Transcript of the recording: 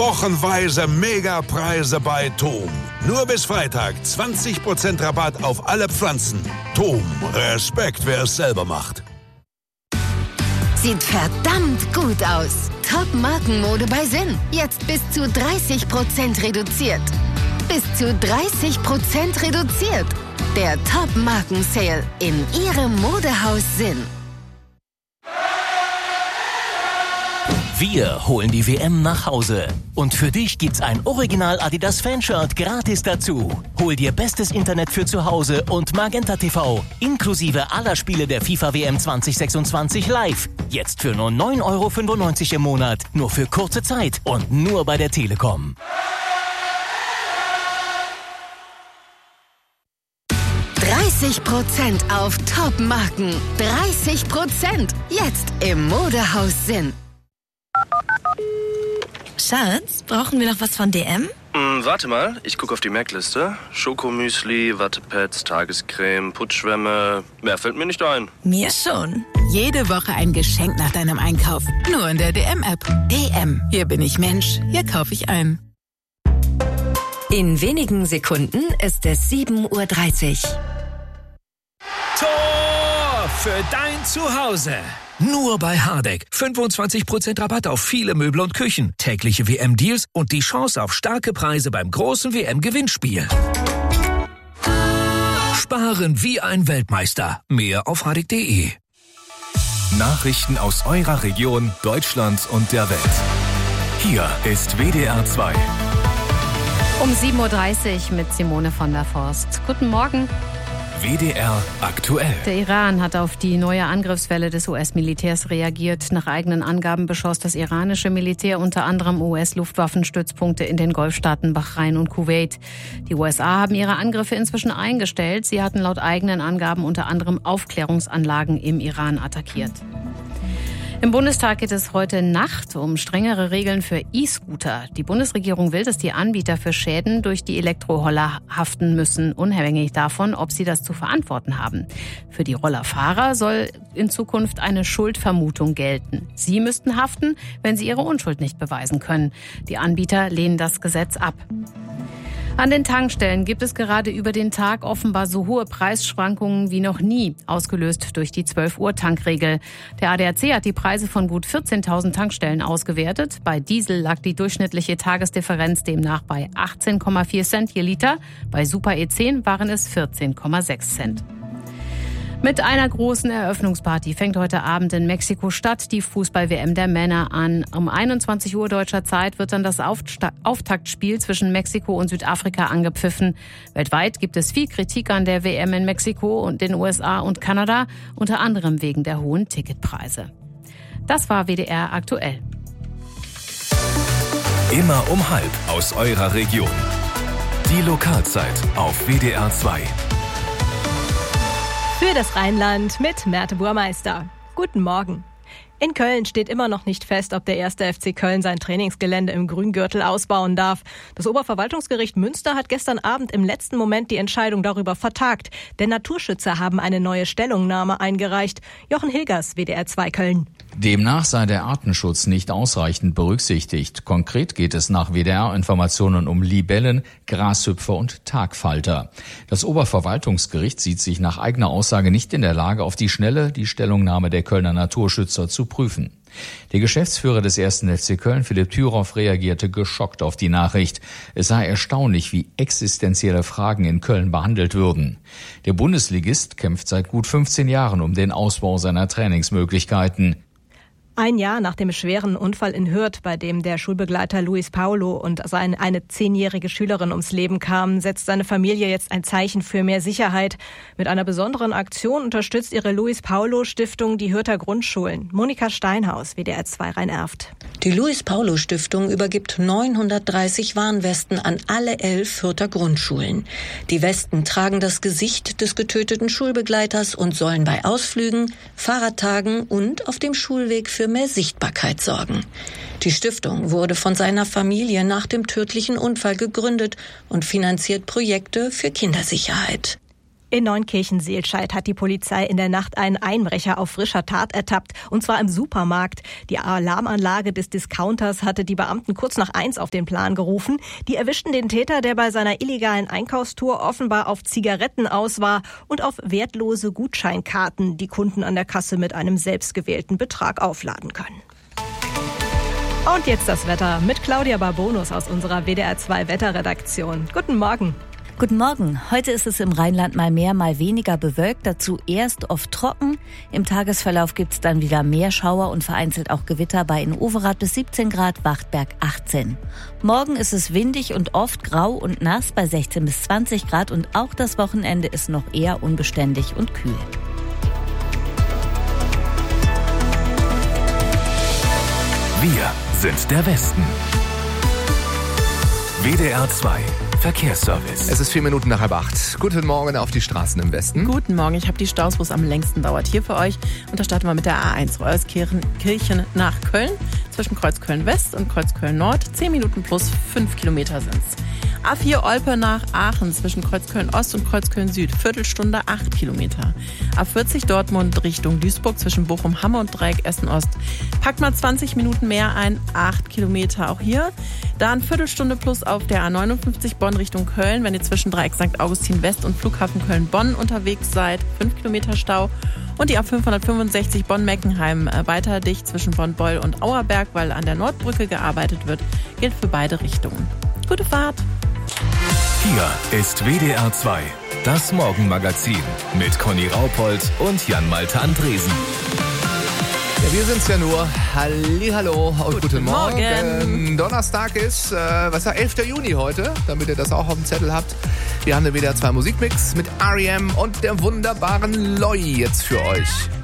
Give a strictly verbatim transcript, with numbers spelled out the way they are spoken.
Wochenweise Megapreise bei Thom. Nur bis Freitag zwanzig Prozent Rabatt auf alle Pflanzen. Thom, Respekt, wer es selber macht. Sieht verdammt gut aus. Top-Markenmode bei Sinn. Jetzt bis zu dreißig Prozent reduziert. Bis zu dreißig Prozent reduziert. Der Top-Marken-Sale in Ihrem Modehaus Sinn. Wir holen die W M nach Hause. Und für dich gibt's ein Original Adidas Fanshirt gratis dazu. Hol dir bestes Internet für zu Hause und Magenta T V. Inklusive aller Spiele der FIFA W M zwanzig sechsundzwanzig live. Jetzt für nur neun Euro fünfundneunzig im Monat. Nur für kurze Zeit und nur bei der Telekom. dreißig Prozent auf Top-Marken. dreißig Prozent. Jetzt im Modehaus Sinn. Schatz, brauchen wir noch was von D M? Mm, warte mal, ich gucke auf die Merkliste. Schokomüsli, Wattepads, Tagescreme, Putzschwämme. Mehr fällt mir nicht ein. Mir schon. Jede Woche ein Geschenk nach deinem Einkauf. Nur in der D M-App. D M. Hier bin ich Mensch. Hier kaufe ich ein. In wenigen Sekunden ist es sieben Uhr dreißig. Tor für dein Zuhause. Nur bei Hardegg. fünfundzwanzig Prozent Rabatt auf viele Möbel und Küchen. Tägliche W M-Deals und die Chance auf starke Preise beim großen W M-Gewinnspiel. Sparen wie ein Weltmeister. Mehr auf hardegg punkt de. Nachrichten aus eurer Region, Deutschland und der Welt. Hier ist W D R zwei. Um sieben Uhr dreißig mit Simone von der Forst. Guten Morgen. W D R aktuell. Der Iran hat auf die neue Angriffswelle des U S-Militärs reagiert. Nach eigenen Angaben beschoss das iranische Militär unter anderem U S-Luftwaffenstützpunkte in den Golfstaaten Bahrain und Kuwait. Die U S A haben ihre Angriffe inzwischen eingestellt. Sie hatten laut eigenen Angaben unter anderem Aufklärungsanlagen im Iran attackiert. Im Bundestag geht es heute Nacht um strengere Regeln für E-Scooter. Die Bundesregierung will, dass die Anbieter für Schäden durch die Elektroroller haften müssen, unabhängig davon, ob sie das zu verantworten haben. Für die Rollerfahrer soll in Zukunft eine Schuldvermutung gelten. Sie müssten haften, wenn sie ihre Unschuld nicht beweisen können. Die Anbieter lehnen das Gesetz ab. An den Tankstellen gibt es gerade über den Tag offenbar so hohe Preisschwankungen wie noch nie, ausgelöst durch die zwölf Uhr Tankregel. Der A D A C hat die Preise von gut vierzehntausend Tankstellen ausgewertet. Bei Diesel lag die durchschnittliche Tagesdifferenz demnach bei achtzehn Komma vier Cent je Liter. Bei Super E zehn waren es vierzehn Komma sechs Cent. Mit einer großen Eröffnungsparty fängt heute Abend in Mexiko Stadt die Fußball-W M der Männer an. Um einundzwanzig Uhr deutscher Zeit wird dann das Auftaktspiel zwischen Mexiko und Südafrika angepfiffen. Weltweit gibt es viel Kritik an der W M in Mexiko und den U S A und Kanada, unter anderem wegen der hohen Ticketpreise. Das war W D R aktuell. Immer um halb aus eurer Region. Die Lokalzeit auf W D R zwei. Für das Rheinland mit Merte Burmeister. Guten Morgen. In Köln steht immer noch nicht fest, ob der erste F C Köln sein Trainingsgelände im Grüngürtel ausbauen darf. Das Oberverwaltungsgericht Münster hat gestern Abend im letzten Moment die Entscheidung darüber vertagt. Denn Naturschützer haben eine neue Stellungnahme eingereicht. Jochen Hilgers, W D R zwei Köln. Demnach sei der Artenschutz nicht ausreichend berücksichtigt. Konkret geht es nach W D R-Informationen um Libellen, Grashüpfer und Tagfalter. Das Oberverwaltungsgericht sieht sich nach eigener Aussage nicht in der Lage, auf die Schnelle die Stellungnahme der Kölner Naturschützer zu prüfen. Der Geschäftsführer des ersten F C Köln, Philipp Thüroff, reagierte geschockt auf die Nachricht. Es sei erstaunlich, wie existenzielle Fragen in Köln behandelt würden. Der Bundesligist kämpft seit gut fünfzehn Jahren um den Ausbau seiner Trainingsmöglichkeiten. Ein Jahr nach dem schweren Unfall in Hürth, bei dem der Schulbegleiter Luis Paulo und seine, eine zehnjährige Schülerin ums Leben kamen, setzt seine Familie jetzt ein Zeichen für mehr Sicherheit. Mit einer besonderen Aktion unterstützt ihre Luis Paulo Stiftung die Hürther Grundschulen. Monika Steinhaus, W D R zwei Rhein-Erft. Die Luis Paulo Stiftung übergibt neunhundertdreißig Warnwesten an alle elf Hürther Grundschulen. Die Westen tragen das Gesicht des getöteten Schulbegleiters und sollen bei Ausflügen, Fahrradtagen und auf dem Schulweg für mehr Sichtbarkeit sorgen. Die Stiftung wurde von seiner Familie nach dem tödlichen Unfall gegründet und finanziert Projekte für Kindersicherheit. In Neunkirchen-Seelscheid hat die Polizei in der Nacht einen Einbrecher auf frischer Tat ertappt, und zwar im Supermarkt. Die Alarmanlage des Discounters hatte die Beamten kurz nach eins auf den Plan gerufen. Die erwischten den Täter, der bei seiner illegalen Einkaufstour offenbar auf Zigaretten aus war und auf wertlose Gutscheinkarten, die Kunden an der Kasse mit einem selbstgewählten Betrag aufladen können. Und jetzt das Wetter mit Claudia Barbonus aus unserer W D R zwei Wetterredaktion. Guten Morgen. Guten Morgen. Heute ist es im Rheinland mal mehr, mal weniger bewölkt. Dazu erst oft trocken. Im Tagesverlauf gibt's dann wieder mehr Schauer und vereinzelt auch Gewitter bei in Overath bis siebzehn Grad, Wachtberg achtzehn. Morgen ist es windig und oft grau und nass bei sechzehn bis zwanzig Grad und auch das Wochenende ist noch eher unbeständig und kühl. Wir sind der Westen. W D R zwei Verkehrsservice. Es ist vier Minuten nach halb acht. Guten Morgen auf die Straßen im Westen. Guten Morgen, ich habe die Staus, wo es am längsten dauert, hier für euch. Und da starten wir mit der A eins, Euskirchen nach Köln, zwischen Kreuzköln West und Kreuzköln Nord. zehn Minuten plus fünf Kilometer sind's. A vier Olpe nach Aachen, zwischen Kreuzköln Ost und Kreuzköln Süd, Viertelstunde acht Kilometer. A vierzig Dortmund Richtung Duisburg, zwischen Bochum, Hamme und Dreieck Essen Ost. Packt mal zwanzig Minuten mehr ein, acht Kilometer auch hier. Dann Viertelstunde plus auf der A neunundfünfzig Bonn Richtung Köln, wenn ihr zwischen Dreieck Sankt Augustin West und Flughafen Köln-Bonn unterwegs seid, fünf Kilometer Stau. Und die A fünfhundertfünfundsechzig Bonn-Meckenheim weiter dicht zwischen Bonn-Beul und Auerberg, weil an der Nordbrücke gearbeitet wird, gilt für beide Richtungen. Gute Fahrt! Hier ist W D R zwei, das Morgenmagazin mit Conny Raupold und Jan-Malte Andresen. Ja, wir sind's ja nur. Hallihallo und guten, guten Morgen. Morgen. Donnerstag ist, äh, was ist der elfter Juni heute, damit ihr das auch auf dem Zettel habt. Wir haben den W D R zwei Musikmix mit R E M und der wunderbaren Loi jetzt für euch.